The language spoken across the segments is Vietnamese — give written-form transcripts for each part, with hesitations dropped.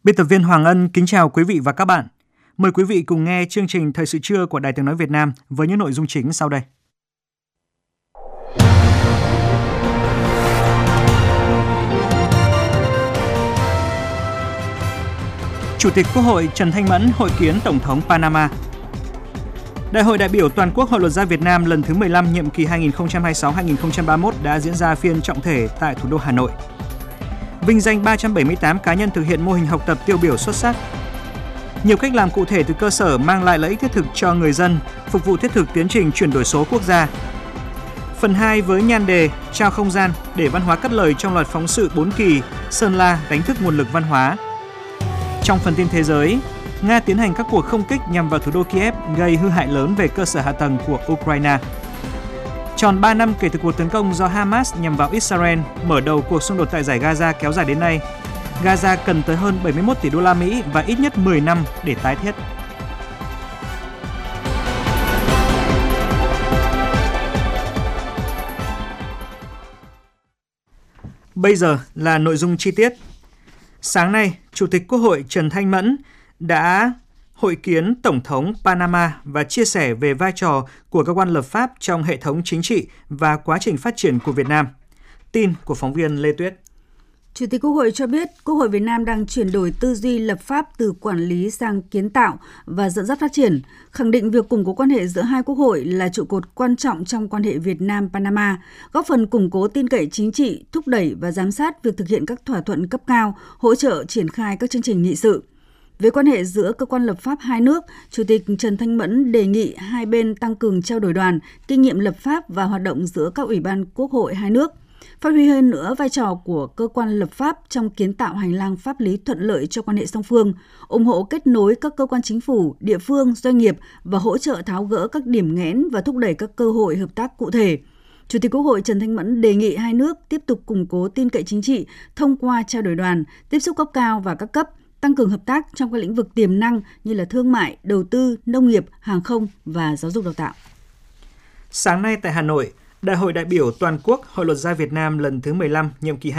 Biên tập viên Hoàng Ân kính chào quý vị và các bạn. Mời quý vị cùng nghe chương trình Thời sự trưa của Đài Tiếng nói Việt Nam với những nội dung chính sau đây. Chủ tịch Quốc hội Trần Thanh Mẫn hội kiến Tổng thống Panama. Đại hội đại biểu toàn quốc Hội Luật gia Việt Nam lần thứ 15 nhiệm kỳ 2026-2031 đã diễn ra phiên trọng thể tại thủ đô Hà Nội. Vinh danh 378 cá nhân thực hiện mô hình học tập tiêu biểu xuất sắc. Nhiều cách làm cụ thể từ cơ sở mang lại lợi ích thiết thực cho người dân, phục vụ thiết thực tiến trình chuyển đổi số quốc gia. Phần 2 với nhan đề Trao không gian để văn hóa cất lời trong loạt phóng sự 4 kỳ Sơn La đánh thức nguồn lực văn hóa. Trong phần tin thế giới, Nga tiến hành các cuộc không kích nhằm vào thủ đô Kiev gây hư hại lớn về cơ sở hạ tầng của Ukraine. Tròn 3 năm kể từ cuộc tấn công do Hamas nhằm vào Israel mở đầu cuộc xung đột tại Dải Gaza kéo dài đến nay, Gaza cần tới hơn 71 tỷ đô la Mỹ và ít nhất 10 năm để tái thiết. Bây giờ là nội dung chi tiết. Sáng nay, Chủ tịch Quốc hội Trần Thanh Mẫn đã hội kiến Tổng thống Panama và chia sẻ về vai trò của cơ quan lập pháp trong hệ thống chính trị và quá trình phát triển của Việt Nam. Tin của phóng viên Lê Tuyết. Chủ tịch Quốc hội cho biết, Quốc hội Việt Nam đang chuyển đổi tư duy lập pháp từ quản lý sang kiến tạo và dẫn dắt phát triển, khẳng định việc củng cố quan hệ giữa hai quốc hội là trụ cột quan trọng trong quan hệ Việt Nam-Panama, góp phần củng cố tin cậy chính trị, thúc đẩy và giám sát việc thực hiện các thỏa thuận cấp cao, hỗ trợ triển khai các chương trình nghị sự. Về quan hệ giữa cơ quan lập pháp hai nước, Chủ tịch Trần Thanh Mẫn đề nghị hai bên tăng cường trao đổi đoàn, kinh nghiệm lập pháp và hoạt động giữa các ủy ban quốc hội hai nước, phát huy hơn nữa vai trò của cơ quan lập pháp trong kiến tạo hành lang pháp lý thuận lợi cho quan hệ song phương, ủng hộ kết nối các cơ quan chính phủ, địa phương, doanh nghiệp và hỗ trợ tháo gỡ các điểm nghẽn và thúc đẩy các cơ hội hợp tác cụ thể. Chủ tịch Quốc hội Trần Thanh Mẫn đề nghị hai nước tiếp tục củng cố tin cậy chính trị thông qua trao đổi đoàn, tiếp xúc cấp cao và các cấp, tăng cường hợp tác trong các lĩnh vực tiềm năng như là thương mại, đầu tư, nông nghiệp, hàng không và giáo dục đào tạo. Sáng nay tại Hà Nội, Đại hội đại biểu toàn quốc Hội Luật gia Việt Nam lần thứ 15 nhiệm kỳ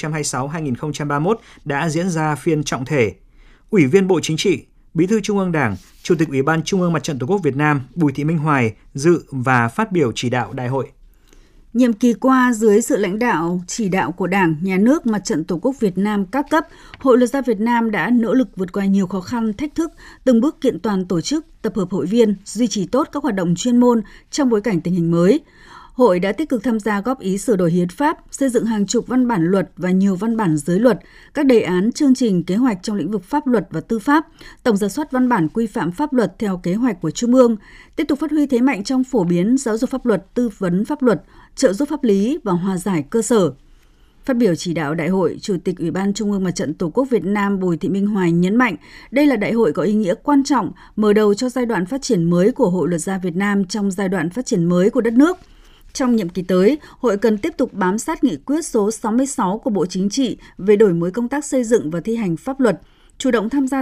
2026-2031 đã diễn ra phiên trọng thể. Ủy viên Bộ Chính trị, Bí thư Trung ương Đảng, Chủ tịch Ủy ban Trung ương Mặt trận Tổ quốc Việt Nam Bùi Thị Minh Hoài dự và phát biểu chỉ đạo đại hội. Nhiệm kỳ qua, dưới sự lãnh đạo, chỉ đạo của Đảng, Nhà nước, Mặt trận Tổ quốc Việt Nam các cấp, Hội Luật gia Việt Nam đã nỗ lực vượt qua nhiều khó khăn, thách thức, từng bước kiện toàn tổ chức, tập hợp hội viên, duy trì tốt các hoạt động chuyên môn trong bối cảnh tình hình mới. Hội đã tích cực tham gia góp ý sửa đổi hiến pháp, xây dựng hàng chục văn bản luật và nhiều văn bản dưới luật, các đề án, chương trình, kế hoạch trong lĩnh vực pháp luật và tư pháp, tổng rà soát văn bản quy phạm pháp luật theo kế hoạch của Trung ương, tiếp tục phát huy thế mạnh trong phổ biến giáo dục pháp luật, tư vấn pháp luật, trợ giúp pháp lý và hòa giải cơ sở. Phát biểu chỉ đạo đại hội, Chủ tịch Ủy ban Trung ương Mặt trận Tổ quốc Việt Nam Bùi Thị Minh Hoài nhấn mạnh, đây là đại hội có ý nghĩa quan trọng, mở đầu cho giai đoạn phát triển mới của Hội Luật gia Việt Nam trong giai đoạn phát triển mới của đất nước. Trong nhiệm kỳ tới, Hội cần tiếp tục bám sát nghị quyết số 66 của Bộ Chính trị về đổi mới công tác xây dựng và thi hành pháp luật, chủ động tham gia